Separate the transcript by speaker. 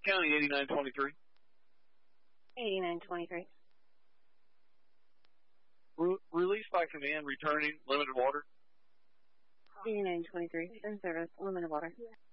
Speaker 1: County 8923.
Speaker 2: 8923.
Speaker 1: Release by command, returning, limited water.
Speaker 2: 8923, in service, limited water.